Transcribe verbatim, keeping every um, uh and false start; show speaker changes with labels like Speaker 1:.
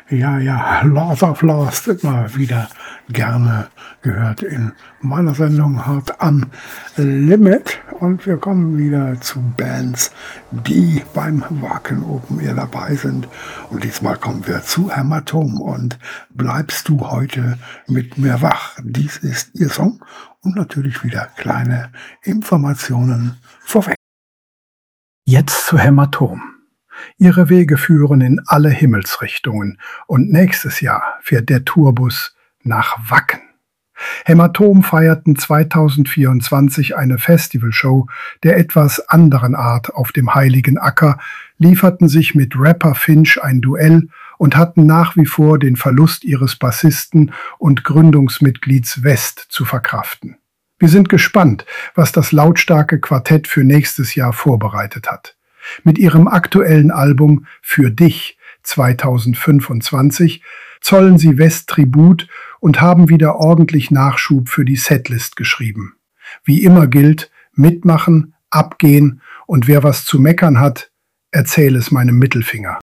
Speaker 1: Ja, ja, Laws of Lost, immer wieder gerne gehört in meiner Sendung Hard am Limit. Und wir kommen wieder zu Bands, die beim Wacken Open Air dabei sind. Und diesmal kommen wir zu Hämatom und Bleibst du heute mit mir wach? Dies ist ihr Song und natürlich wieder kleine Informationen vorweg.
Speaker 2: Jetzt zu Hämatom. Ihre Wege führen in alle Himmelsrichtungen und nächstes Jahr fährt der Tourbus nach Wacken. Hämatom feierten zweitausendvierundzwanzig eine Festivalshow der etwas anderen Art auf dem Heiligen Acker, lieferten sich mit Rapper Finch ein Duell und hatten nach wie vor den Verlust ihres Bassisten und Gründungsmitglieds West zu verkraften. Wir sind gespannt, was das lautstarke Quartett für nächstes Jahr vorbereitet hat. Mit ihrem aktuellen Album Für dich zweitausendfünfundzwanzig zollen sie West Tribut und haben wieder ordentlich Nachschub für die Setlist geschrieben. Wie immer gilt, mitmachen, abgehen und wer was zu meckern hat, erzähl es meinem Mittelfinger.